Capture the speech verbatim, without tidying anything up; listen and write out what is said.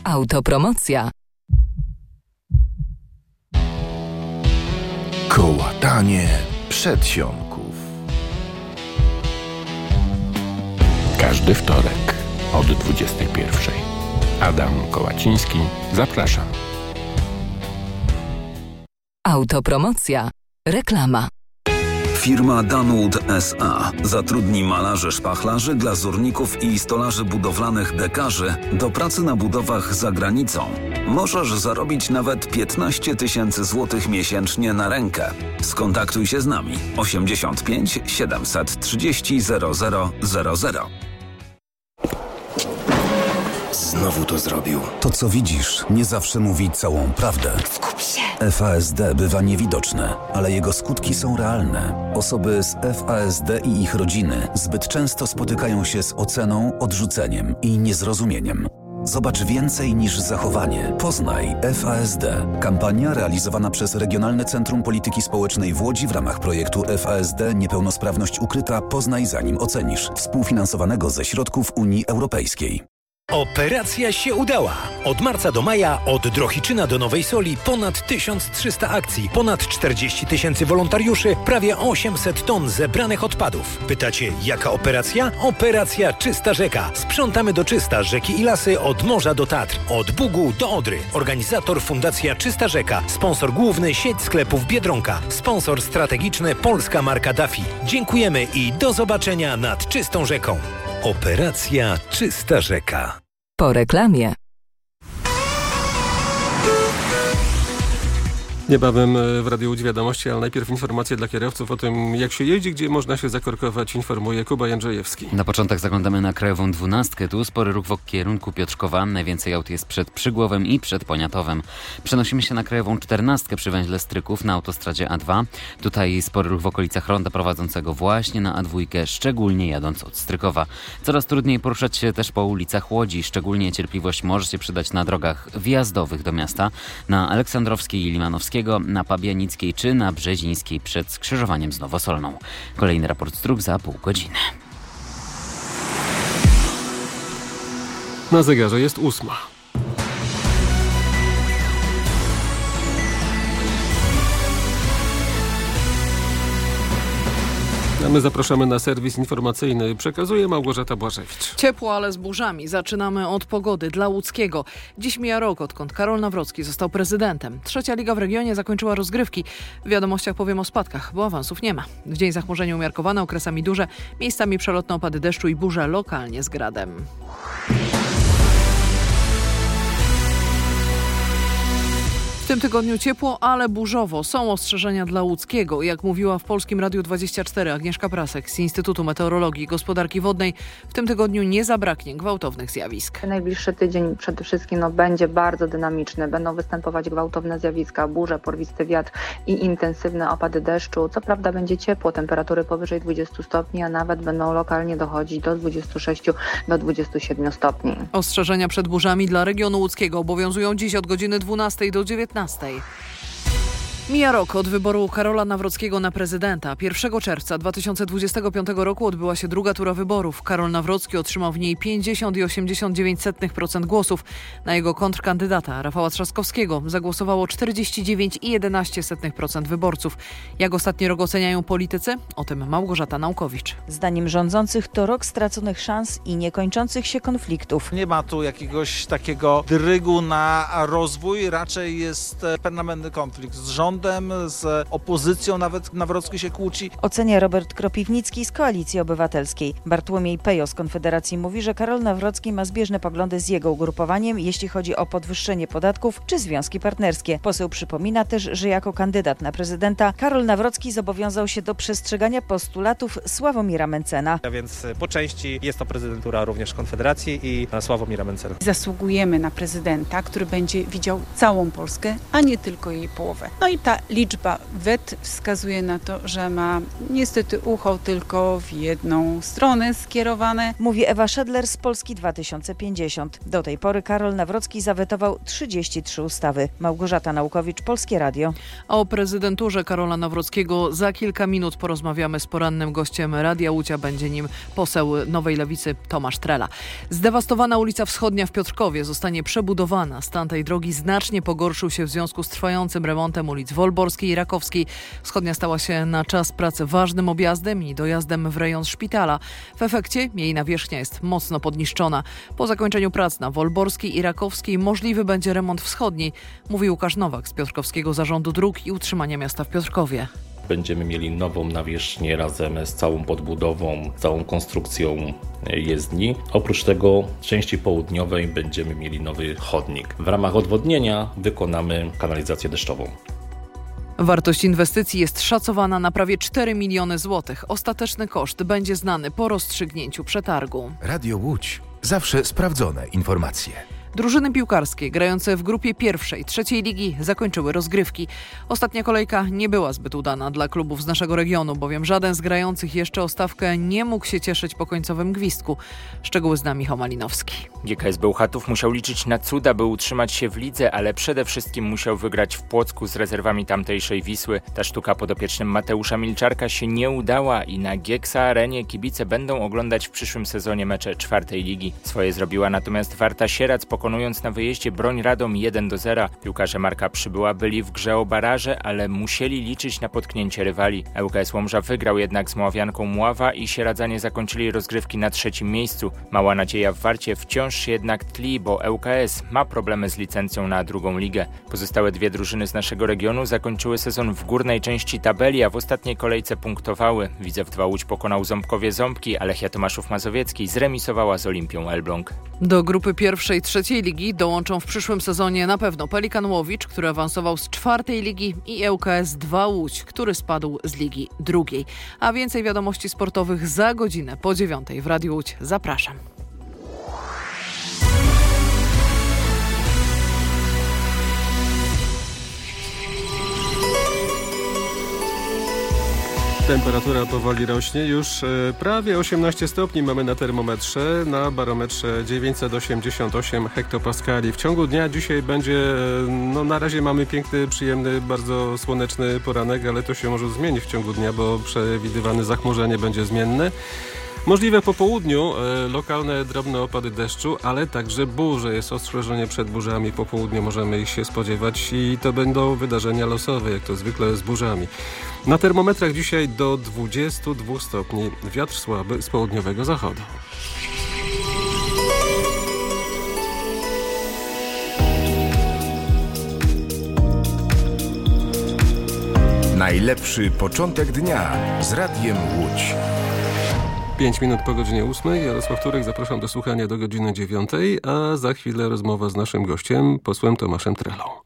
Autopromocja. Kołatanie przedsionków. Każdy wtorek od dwudziestej pierwszej. Adam Kołaciński, zapraszam. Autopromocja. Reklama. Firma Danwood S A zatrudni malarzy, szpachlarzy, glazurników i stolarzy budowlanych dekarzy do pracy na budowach za granicą. Możesz zarobić nawet piętnaście tysięcy złotych miesięcznie na rękę. Skontaktuj się z nami. osiemdziesiąt pięć siedemset trzydzieści zero zero zero zero. Znowu to zrobił. To, co widzisz, nie zawsze mówi całą prawdę. Skup się! F A S D bywa niewidoczne, ale jego skutki są realne. Osoby z F A S D i ich rodziny zbyt często spotykają się z oceną, odrzuceniem i niezrozumieniem. Zobacz więcej niż zachowanie. Poznaj F A S D. Kampania realizowana przez Regionalne Centrum Polityki Społecznej w Łodzi w ramach projektu F A S D Niepełnosprawność ukryta. Poznaj zanim ocenisz. Współfinansowanego ze środków Unii Europejskiej. Operacja się udała. Od marca do maja, od Drohiczyna do Nowej Soli ponad tysiąc trzysta akcji, ponad czterdzieści tysięcy wolontariuszy, prawie osiemset ton zebranych odpadów. Pytacie, jaka operacja? Operacja Czysta Rzeka. Sprzątamy do czysta rzeki i lasy od morza do Tatr, od Bugu do Odry. Organizator Fundacja Czysta Rzeka. Sponsor główny sieć sklepów Biedronka. Sponsor strategiczny polska marka Daffy. Dziękujemy i do zobaczenia nad czystą rzeką. Operacja Czysta Rzeka. Po reklamie. Niebawem w Radiu Łódź Wiadomości, ale najpierw informacje dla kierowców o tym, jak się jeździ, gdzie można się zakorkować, informuje Kuba Jędrzejewski. Na początek zaglądamy na krajową dwunastkę. Tu spory ruch w kierunku Piotrkowa. Najwięcej aut jest przed Przygłowem i przed Poniatowem. Przenosimy się na krajową czternastkę przy węźle Stryków na autostradzie A dwa. Tutaj spory ruch w okolicach ronda prowadzącego właśnie na A dwa, szczególnie jadąc od Strykowa. Coraz trudniej poruszać się też po ulicach Łodzi. Szczególnie cierpliwość może się przydać na drogach wjazdowych do miasta, na Aleksandrowskiej i Limanowskiej, na Pabianickiej czy na Brzezińskiej przed skrzyżowaniem z Nowosolną. Kolejny raport z dróg za pół godziny. Na zegarze jest ósma. A my zapraszamy na serwis informacyjny. Przekazuje Małgorzata Błażewicz. Ciepło, ale z burzami. Zaczynamy od pogody dla łódzkiego. Dziś mija rok, odkąd Karol Nawrocki został prezydentem. Trzecia liga w regionie zakończyła rozgrywki. W wiadomościach powiem o spadkach, bo awansów nie ma. W dzień zachmurzenie umiarkowane, okresami duże, miejscami przelotne opady deszczu i burze, lokalnie z gradem. W tym tygodniu ciepło, ale burzowo. Są ostrzeżenia dla łódzkiego. Jak mówiła w Polskim Radiu dwadzieścia cztery Agnieszka Prasek z Instytutu Meteorologii i Gospodarki Wodnej, w tym tygodniu nie zabraknie gwałtownych zjawisk. Najbliższy tydzień przede wszystkim no, będzie bardzo dynamiczny. Będą występować gwałtowne zjawiska, burze, porwisty wiatr i intensywne opady deszczu. Co prawda będzie ciepło, temperatury powyżej dwudziestu stopni, a nawet będą lokalnie dochodzić do dwudziestu sześciu do dwudziestu siedmiu stopni. Ostrzeżenia przed burzami dla regionu łódzkiego obowiązują dziś od godziny dwunastej do dziewiętnastej. Mija rok od wyboru Karola Nawrockiego na prezydenta. pierwszego czerwca dwa tysiące dwudziestego piątego roku odbyła się druga tura wyborów. Karol Nawrocki otrzymał w niej pięćdziesiąt przecinek osiemdziesiąt dziewięć procent głosów. Na jego kontrkandydata Rafała Trzaskowskiego zagłosowało czterdzieści dziewięć przecinek jedenaście procent wyborców. Jak ostatni rok oceniają politycy? O tym Małgorzata Naukowicz. Zdaniem rządzących to rok straconych szans i niekończących się konfliktów. Nie ma tu jakiegoś takiego drygu na rozwój, raczej jest permanentny konflikt z rządem, z opozycją, nawet Nawrocki się kłóci. Ocenia Robert Kropiwnicki z Koalicji Obywatelskiej. Bartłomiej Pejo z Konfederacji mówi, że Karol Nawrocki ma zbieżne poglądy z jego ugrupowaniem, jeśli chodzi o podwyższenie podatków czy związki partnerskie. Poseł przypomina też, że jako kandydat na prezydenta Karol Nawrocki zobowiązał się do przestrzegania postulatów Sławomira Mencena. A więc po części jest to prezydentura również Konfederacji i Sławomira Mencena. Zasługujemy na prezydenta, który będzie widział całą Polskę, a nie tylko jej połowę. No i ta liczba W E T wskazuje na to, że ma niestety ucho tylko w jedną stronę skierowane. Mówi Ewa Szedler z Polski dwa tysiące pięćdziesiąt. Do tej pory Karol Nawrocki zawetował trzydzieści trzy ustawy. Małgorzata Naukowicz, Polskie Radio. A o prezydenturze Karola Nawrockiego za kilka minut porozmawiamy z porannym gościem Radia Łódź, a będzie nim poseł Nowej Lewicy Tomasz Trela. Zdewastowana ulica Wschodnia w Piotrkowie zostanie przebudowana. Stan tej drogi znacznie pogorszył się w związku z trwającym remontem ulic Wolborskiej i Rakowskiej. Wschodnia stała się na czas pracy ważnym objazdem i dojazdem w rejon szpitala. W efekcie jej nawierzchnia jest mocno podniszczona. Po zakończeniu prac na Wolborskiej i Rakowskiej możliwy będzie remont wschodniej, mówi Łukasz Nowak z Piotrkowskiego Zarządu Dróg i Utrzymania Miasta w Piotrkowie. Będziemy mieli nową nawierzchnię razem z całą podbudową, całą konstrukcją jezdni. Oprócz tego w części południowej będziemy mieli nowy chodnik. W ramach odwodnienia wykonamy kanalizację deszczową. Wartość inwestycji jest szacowana na prawie cztery miliony złotych. Ostateczny koszt będzie znany po rozstrzygnięciu przetargu. Radio Łódź. Zawsze sprawdzone informacje. Drużyny piłkarskie grające w grupie pierwszej, trzeciej ligi zakończyły rozgrywki. Ostatnia kolejka nie była zbyt udana dla klubów z naszego regionu, bowiem żaden z grających jeszcze o stawkę nie mógł się cieszyć po końcowym gwizdku. Szczegóły zna Michał Malinowski. G K S Bełchatów musiał liczyć na cuda, by utrzymać się w lidze, ale przede wszystkim musiał wygrać w Płocku z rezerwami tamtejszej Wisły. Ta sztuka podopiecznym Mateusza Milczarka się nie udała i na Gieksa Arenie kibice będą oglądać w przyszłym sezonie mecze czwartej ligi. Swoje zrobiła natomiast Warta Sierac, pokonując na wyjeździe Broń Radom jeden do zera. Piłkarze Marka Przybyła byli w grze o baraże, ale musieli liczyć na potknięcie rywali. L K S Łomża wygrał jednak z Mławianką Mława i Sieradzanie zakończyli rozgrywki na trzecim miejscu. Mała nadzieja w Warcie wciąż jednak tli, bo L K S ma problemy z licencją na drugą ligę. Pozostałe dwie drużyny z naszego regionu zakończyły sezon w górnej części tabeli, a w ostatniej kolejce punktowały. Widzew dwa Łódź pokonał Ząbkowie Ząbki, a Lechia Tomaszów Mazowiecki zremisowała z Olimpią Elbląg. Do grupy pierwszej, trzeciej ligi dołączą w przyszłym sezonie na pewno Pelikan Łowicz, który awansował z czwartej ligi, i L K S dwa Łódź, który spadł z ligi drugiej. A więcej wiadomości sportowych za godzinę po dziewiątej w Radiu Łódź. Zapraszam. Temperatura powoli rośnie, już prawie osiemnaście stopni mamy na termometrze, na barometrze dziewięćset osiemdziesiąt osiem hektopaskali. W ciągu dnia dzisiaj będzie, no na razie mamy piękny, przyjemny, bardzo słoneczny poranek, ale to się może zmienić w ciągu dnia, bo przewidywane zachmurzenie będzie zmienne. Możliwe po południu e, lokalne drobne opady deszczu, ale także burze. Jest ostrzeżenie przed burzami. Po południu możemy ich się spodziewać i to będą wydarzenia losowe, jak to zwykle z burzami. Na termometrach dzisiaj do dwudziestu dwóch stopni. Wiatr słaby z południowego zachodu. Najlepszy początek dnia z Radiem Łódź. Pięć minut po godzinie ósmej. Jarosław Turek, zapraszam do słuchania do godziny dziewiątej, a za chwilę rozmowa z naszym gościem, posłem Tomaszem Trelą.